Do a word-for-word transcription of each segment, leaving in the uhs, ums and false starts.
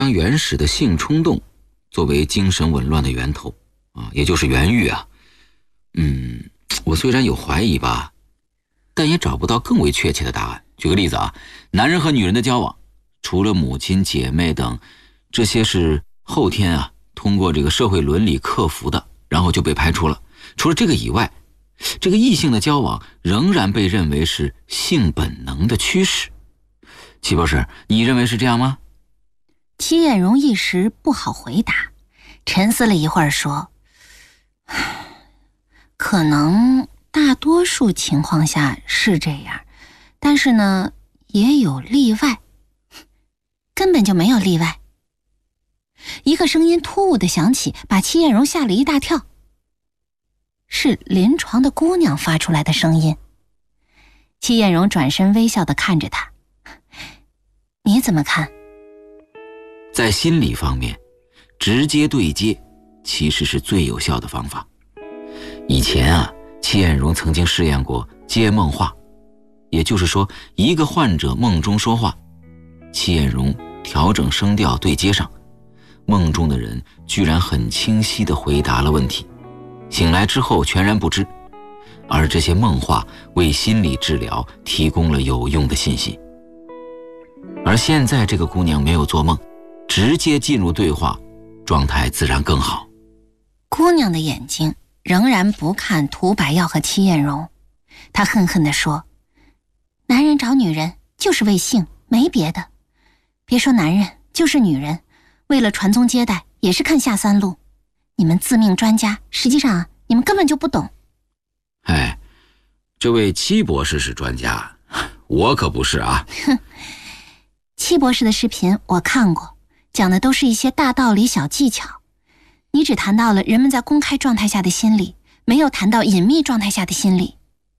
将原始的性冲动作为精神紊乱的源头啊，也就是原欲啊。嗯，我虽然有怀疑吧，但也找不到更为确切的答案。举个例子啊，男人和女人的交往，除了母亲、姐妹等，这些是后天啊通过这个社会伦理克服的，然后就被排除了。除了这个以外，这个异性的交往仍然被认为是性本能的驱使。齐博士，你认为是这样吗？ 戚艳荣一时不好回答，沉思了一会儿说，可能大多数情况下是这样，但是呢也有例外。根本就没有例外。一个声音突兀地响起，把戚艳荣吓了一大跳。是临床的姑娘发出来的声音。戚艳荣转身微笑地看着他，你怎么看？ 在心理方面，直接对接其实是最有效的方法。以前啊，戚艳荣曾经试验过接梦话，也就是说，一个患者梦中说话，戚艳荣调整声调对接上，梦中的人居然很清晰地回答了问题，醒来之后全然不知，而这些梦话为心理治疗提供了有用的信息。而现在这个姑娘没有做梦，直接进入对话，状态自然更好。 姑娘的眼睛仍然不看涂百耀和戚艳荣，她恨恨地说，男人找女人就是为性，没别的。别说男人，就是女人，为了传宗接代也是看下三路。你们自命专家，实际上啊，你们根本就不懂。 哎，这位戚博士是专家，我可不是啊。 哼，戚博士的视频我看过，讲的都是一些大道理小技巧，你只谈到了人们在公开状态下的心理，没有谈到隐秘状态下的心理。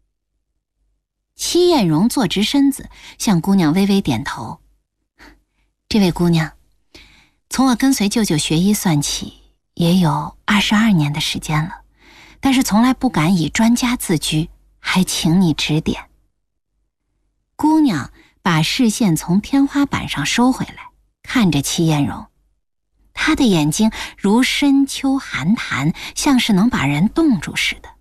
戚艳荣坐直身子，向姑娘微微点头。这位姑娘，从我跟随舅舅学医算起，也有二十二年的时间了，但是从来不敢以专家自居，还请你指点。姑娘把视线从天花板上收回来，看着戚艳荣，她的眼睛如深秋寒潭，像是能把人冻住似的。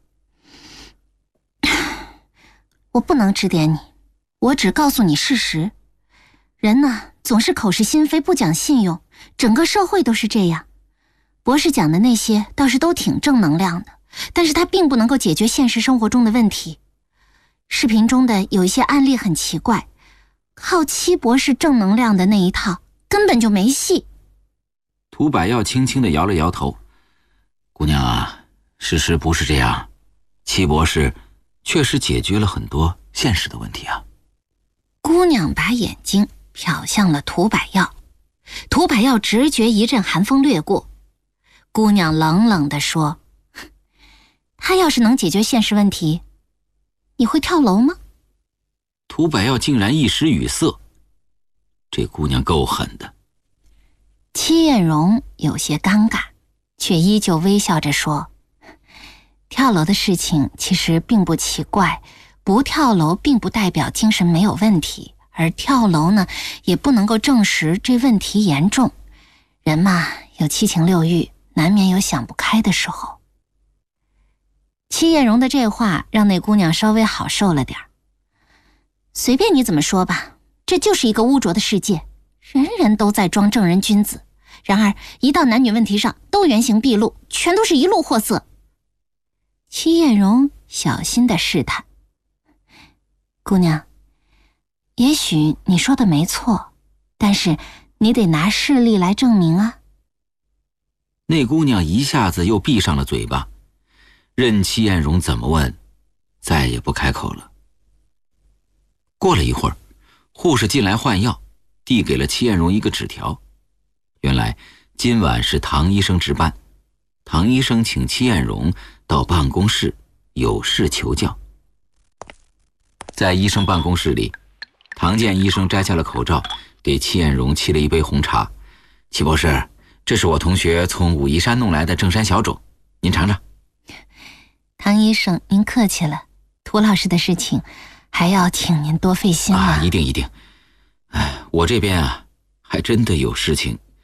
我不能指点你，我只告诉你事实。人呢，总是口是心非，不讲信用，整个社会都是这样。博士讲的那些倒是都挺正能量的，但是它并不能够解决现实生活中的问题。视频中的有一些案例很奇怪，靠戚博士正能量的那一套根本就没戏。 涂百耀轻轻地摇了摇头，姑娘啊，事实不是这样，戚博士确实解决了很多现实的问题啊。 姑娘把眼睛瞟向了涂百耀，涂百耀直觉一阵寒风掠过。姑娘冷冷地说，他要是能解决现实问题，你会跳楼吗？ 涂百耀竟然一时语塞，这姑娘够狠的。 戚艳荣有些尴尬，却依旧微笑着说，跳楼的事情其实并不奇怪，不跳楼并不代表精神没有问题，而跳楼呢，也不能够证实这问题严重。人嘛，有七情六欲，难免有想不开的时候。戚艳荣的这话让那姑娘稍微好受了点儿。随便你怎么说吧，这就是一个污浊的世界，人人都在装正人君子，然而一到男女问题上都原形毕露，全都是一路货色。戚艳荣小心地试探，姑娘，也许你说的没错，但是你得拿事例来证明啊。 那姑娘一下子又闭上了嘴巴，任戚艳荣怎么问，再也不开口了。过了一会儿，护士进来换药，递给了戚艳荣一个纸条。原来今晚是唐医生值班，唐医生请戚艳荣到办公室有事求教。在医生办公室里，唐建医生摘下了口罩，给戚艳荣沏了一杯红茶。戚博士，这是我同学从武夷山弄来的正山小种，您尝尝。 唐医生，您客气了，涂老师的事情还要请您多费心了。 啊，一定一定。哎，我这边啊，还真的有事情，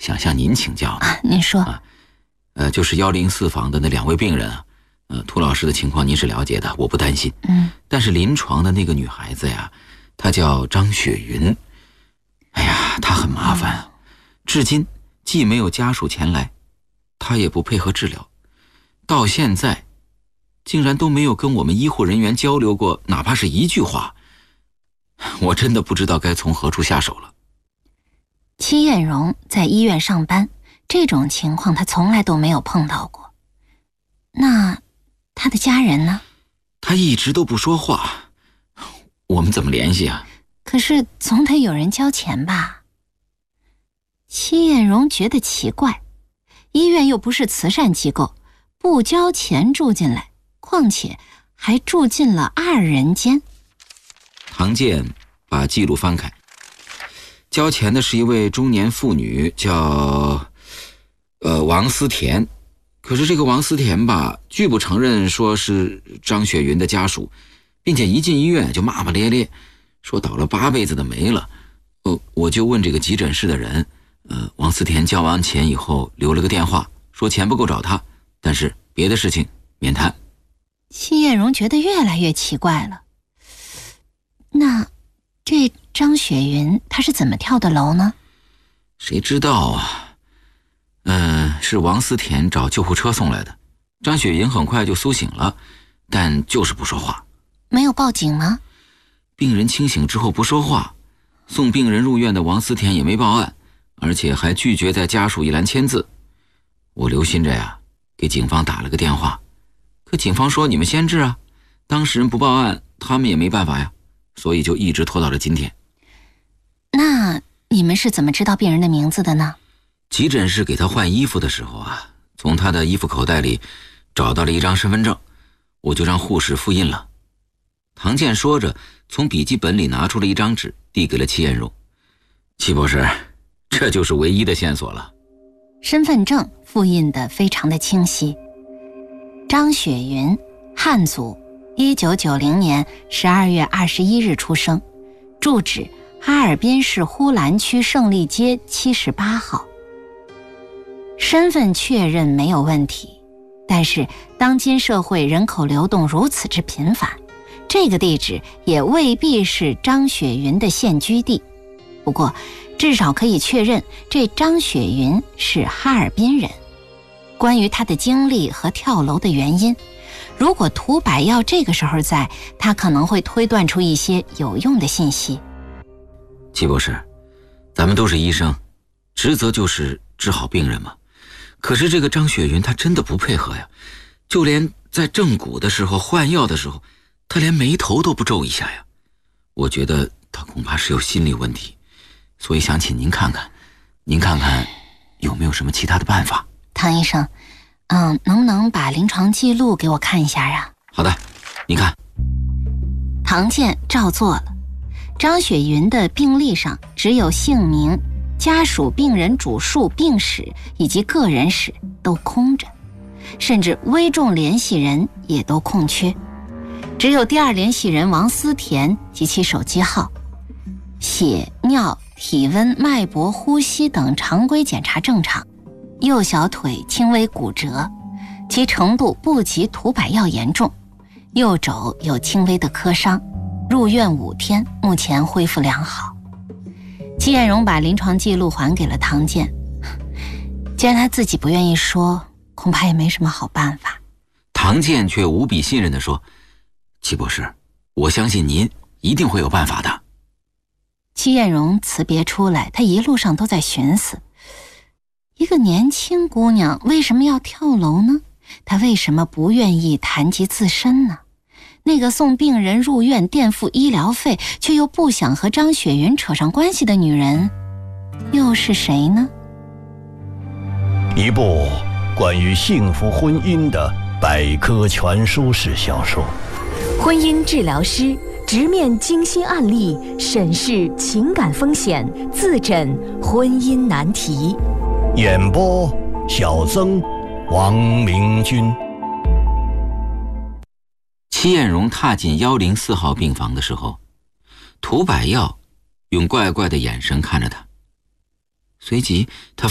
想向您请教呢。 啊，您说。 啊，呃，就是幺零四房的那两位病人啊，呃，涂老师的情况您是了解的，我不担心。 嗯， 但是临床的那个女孩子呀，她叫张雪云。哎呀，她很麻烦啊，至今既没有家属前来，她也不配合治疗，到现在竟然都没有跟我们医护人员交流过哪怕是一句话，我真的不知道该从何处下手了。 戚艳荣在医院上班，这种情况他从来都没有碰到过。那他的家人呢？ 他一直都不说话，我们怎么联系啊？ 可是总得有人交钱吧？戚艳荣觉得奇怪，医院又不是慈善机构，不交钱住进来，况且还住进了二人间。 唐健把记录翻开，交钱的是一位中年妇女，叫呃王思田。可是这个王思田吧，拒不承认说是张雪云的家属，并且一进医院就骂骂咧咧，说倒了八辈子的霉了。呃，我就问这个急诊室的人，呃，王思田交完钱以后留了个电话，说钱不够找他，但是别的事情免谈。 戚艳荣觉得越来越奇怪了。那这张雪云她是怎么跳的楼呢？ 谁知道啊？嗯、呃，是王思田找救护车送来的。张雪云很快就苏醒了，但就是不说话。 没有报警吗？ 病人清醒之后不说话，送病人入院的王思田也没报案，而且还拒绝在家属一栏签字。我留心着呀，给警方打了个电话，可警方说你们先治啊，当事人不报案，他们也没办法呀，所以就一直拖到了今天。 那你们是怎么知道病人的名字的呢？ 急诊室给他换衣服的时候啊，从他的衣服口袋里找到了一张身份证，我就让护士复印了。唐健说着，从笔记本里拿出了一张纸，递给了戚艳荣。戚博士，这就是唯一的线索了。 身份证复印得非常的清晰。张雪云，汉族，一九九零年十二月二十一日出生，住址哈尔滨市呼兰区胜利街七十八号。身份确认没有问题，但是当今社会人口流动如此之频繁，这个地址也未必是张雪云的现居地。不过至少可以确认这张雪云是哈尔滨人。关于她的经历和跳楼的原因，如果涂百耀这个时候在，他可能会推断出一些有用的信息。 戚博士，咱们都是医生，职责就是治好病人嘛。可是这个张雪云她真的不配合呀，就连在正骨的时候换药的时候，她连眉头都不皱一下呀。我觉得她恐怕是有心理问题，所以想请您看看，您看看有没有什么其他的办法。 唐医生，嗯，能不能把临床记录给我看一下啊？ 好的，您看。 唐健照做了。张雪云的病历上只有姓名、家属、病人主述、病史以及个人史都空着，甚至危重联系人也都空缺，只有第二联系人王思田及其手机号。血、尿、体温、脉搏、呼吸等常规检查正常，右小腿轻微骨折，其程度不及涂百耀严重，右肘有轻微的磕伤，入院五天，目前恢复良好。戚艳荣把临床记录还给了唐健，既然他自己不愿意说，恐怕也没什么好办法。 唐健却无比信任地说：戚博士，我相信您一定会有办法的。 戚艳荣辞别出来，他一路上都在寻思，一个年轻姑娘为什么要跳楼呢？她为什么不愿意谈及自身呢？那个送病人入院垫付医疗费，却又不想和张雪云扯上关系的女人，又是谁呢？ 一部关于幸福婚姻的百科全书式小说。 婚姻治疗师直面精心案例，审视情感风险，自诊婚姻难题。 演播：小曾、王明君。 戚艳荣踏进一零四号病房的时候，涂百耀用怪怪的眼神看着他，随即他